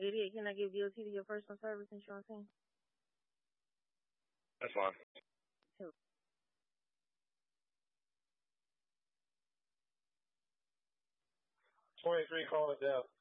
88, can I give DOT to your personal service insurance team? That's fine. 23, call it down.